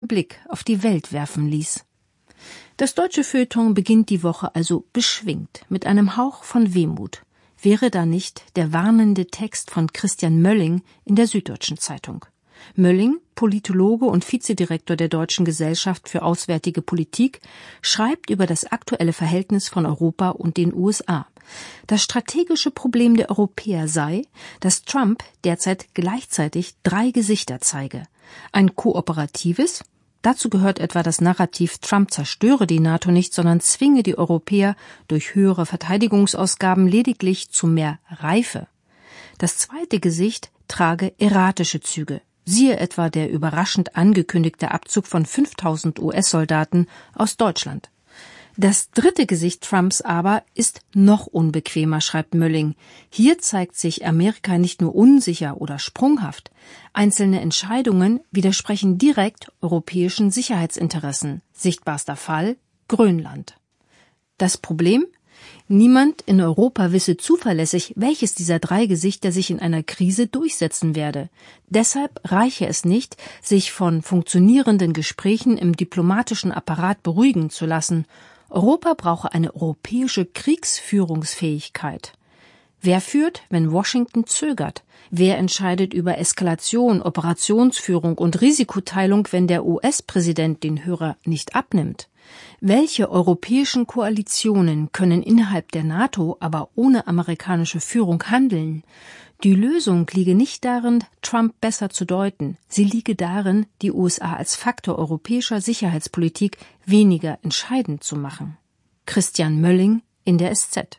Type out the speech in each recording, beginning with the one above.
Blick auf die Welt werfen ließ. Das deutsche Feuilleton beginnt die Woche also beschwingt, mit einem Hauch von Wehmut. Wäre da nicht der warnende Text von Christian Mölling in der Süddeutschen Zeitung. Mölling, Politologe und Vizedirektor der Deutschen Gesellschaft für Auswärtige Politik, schreibt über das aktuelle Verhältnis von Europa und den USA. Das strategische Problem der Europäer sei, dass Trump derzeit gleichzeitig 3 Gesichter zeige. Ein kooperatives, dazu gehört etwa das Narrativ, Trump zerstöre die NATO nicht, sondern zwinge die Europäer durch höhere Verteidigungsausgaben lediglich zu mehr Reife. Das zweite Gesicht trage erratische Züge. Siehe etwa der überraschend angekündigte Abzug von 5.000 US-Soldaten aus Deutschland. Das dritte Gesicht Trumps aber ist noch unbequemer, schreibt Mölling. Hier zeigt sich Amerika nicht nur unsicher oder sprunghaft. Einzelne Entscheidungen widersprechen direkt europäischen Sicherheitsinteressen. Sichtbarster Fall: Grönland. Das Problem? Niemand in Europa wisse zuverlässig, welches dieser 3 Gesichter sich in einer Krise durchsetzen werde. Deshalb reiche es nicht, sich von funktionierenden Gesprächen im diplomatischen Apparat beruhigen zu lassen. Europa brauche eine europäische Kriegsführungsfähigkeit. Wer führt, wenn Washington zögert? Wer entscheidet über Eskalation, Operationsführung und Risikoteilung, wenn der US-Präsident den Hörer nicht abnimmt? Welche europäischen Koalitionen können innerhalb der NATO, aber ohne amerikanische Führung handeln? Die Lösung liege nicht darin, Trump besser zu deuten. Sie liege darin, die USA als Faktor europäischer Sicherheitspolitik weniger entscheidend zu machen. Christian Mölling in der SZ.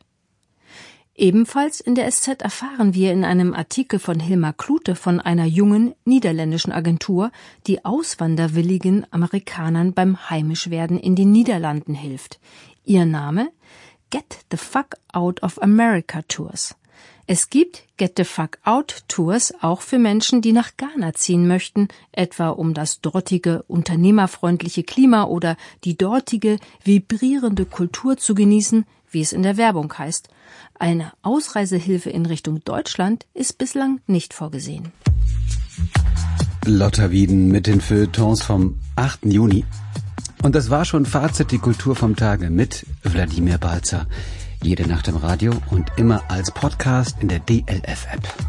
Ebenfalls in der SZ erfahren wir in einem Artikel von Hilmar Klute von einer jungen niederländischen Agentur, die auswanderwilligen Amerikanern beim Heimischwerden in den Niederlanden hilft. Ihr Name? Get the Fuck Out of America Tours. Es gibt Get the Fuck Out Tours auch für Menschen, die nach Ghana ziehen möchten, etwa um das dortige unternehmerfreundliche Klima oder die dortige vibrierende Kultur zu genießen, wie es in der Werbung heißt. Eine Ausreisehilfe in Richtung Deutschland ist bislang nicht vorgesehen. Lotta Wieden mit den Feuilletons vom 8. Juni. Und das war schon Fazit, die Kultur vom Tage mit Wladimir Balzer. Jede Nacht im Radio und immer als Podcast in der DLF-App.